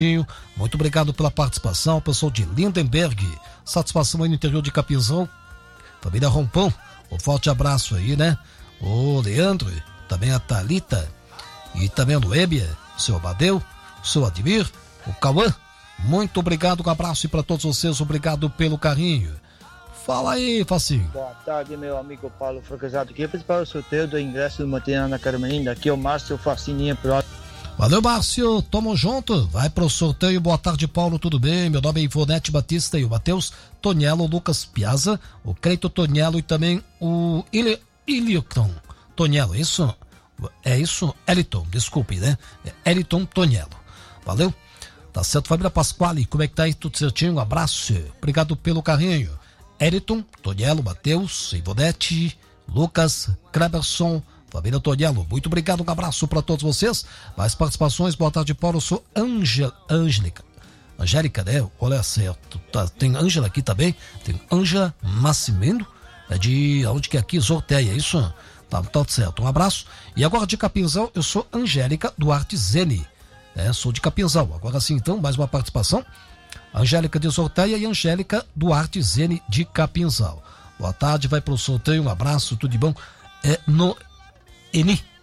Muito obrigado pela participação, pessoal de Lindenberg. Satisfação aí no interior de Capinzão. Família Rompão, um forte abraço aí, né? O Leandro, também a Thalita e também a Noêmia, o seu Abadeu, o seu Admir, o Cauã. Muito obrigado, um abraço para todos vocês, obrigado pelo carinho. Fala aí, Facinho. Boa tarde, meu amigo Paulo Francasato aqui para o sorteio do ingresso do Mantenha na Carmelina. Aqui é o Márcio Facininha Pro. Valeu, Márcio, tamo junto, vai pro sorteio. Boa tarde, Paulo, tudo bem? Meu nome é Ivonete Batista e o Matheus Toniello, o Lucas Piazza, o Creito Toniello e também o Iliton Toniello, isso? É isso? Eliton, desculpe, né? É Eliton Toniello, valeu? Tá certo, família Pasquale, como é que tá aí? Tudo certinho? Um abraço, obrigado pelo carinho. Eliton Toniello, Matheus, Ivonete, Lucas, Kleberson, família Toniello, muito obrigado, um abraço para todos vocês. Mais participações, boa tarde, Paulo, eu sou Angélica, né? Olha certo, tá, tem Ângela aqui também, tem Ângela Nascimento, é de onde que é aqui, Sorteia, isso? Tá certo, um abraço. E agora de Capinzão, eu sou Angélica Duarte Zene, sou de Capinzão. Agora sim, então, mais uma participação, Angélica de Sorteia e Angélica Duarte Zene de Capinzão. Boa tarde, vai pro sorteio, um abraço, tudo de bom. Noemi,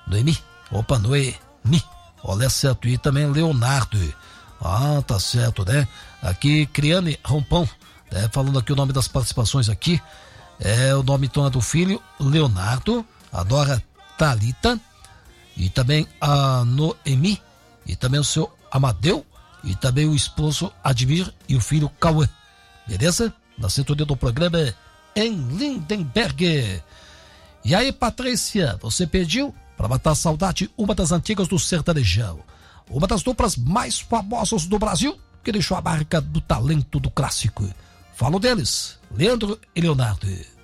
olha certo, e também Leonardo, tá certo, né? Aqui, Criane Rompão, falando aqui o nome das participações aqui, o nome então é do filho, Leonardo, a nora Thalita, e também a Noemi, e também o seu Amadeu, e também o esposo Admir e o filho Cauã, beleza? Na sintonia do programa em Lindenberg. E aí, Patrícia, você pediu para matar a saudade uma das antigas do sertanejão, uma das duplas mais famosas do Brasil, que deixou a marca do talento do clássico. Falo deles, Leandro e Leonardo.